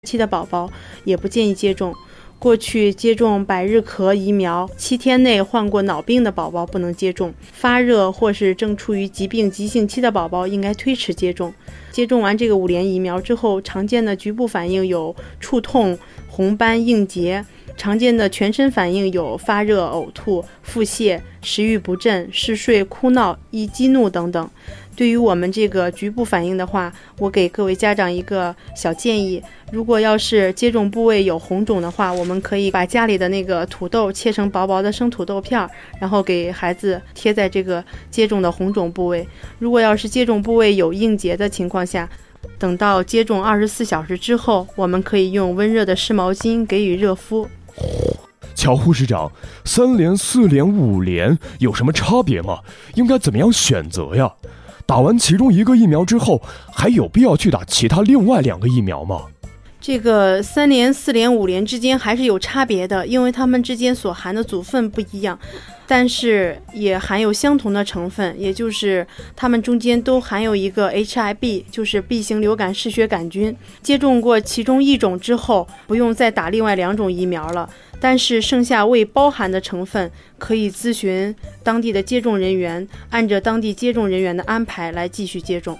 期的宝宝也不建议接种。过去接种百日咳疫苗7天内患过脑病的宝宝不能接种，发热或是正处于疾病急性期的宝宝应该推迟接种。接种完这个5联疫苗之后，常见的局部反应有触痛、红斑、硬结，常见的全身反应有发热、呕吐、腹泻、食欲不振、嗜睡、哭闹、易激怒等等。对于我们这个局部反应的话，我给各位家长一个小建议，如果要是接种部位有红肿的话，我们可以把家里的那个土豆切成薄薄的生土豆片，然后给孩子贴在这个接种的红肿部位。如果要是接种部位有硬结的情况下，等到接种24小时之后，我们可以用温热的湿毛巾给予热敷。 乔护士长，3联、4联、5联有什么差别吗？应该怎么样选择呀？打完其中一个疫苗之后，还有必要去打其他另外2个疫苗吗？ 这个3联、4联、5联之间还是有差别的，因为它们之间所含的组分不一样，但是也含有相同的成分，也就是它们中间都含有一个 HIB， 就是 B 型流感嗜血杆菌。接种过其中1种之后，不用再打另外2种疫苗了，但是剩下未包含的成分可以咨询当地的接种人员，按着当地接种人员的安排来继续接种。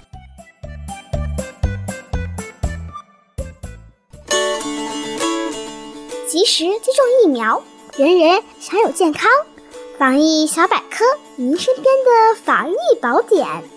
及时接种疫苗，人人享有健康。防疫小百科，您身边的防疫宝典。